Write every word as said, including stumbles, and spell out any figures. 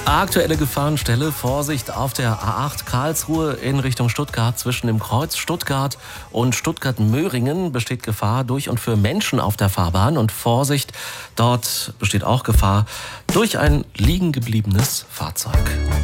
Aktuelle Gefahrenstelle, Vorsicht auf der A acht Karlsruhe in Richtung Stuttgart. Zwischen dem Kreuz Stuttgart und Stuttgart-Möhringen besteht Gefahr durch und für Menschen auf der Fahrbahn. Und Vorsicht, dort besteht auch Gefahr durch ein liegen gebliebenes Fahrzeug.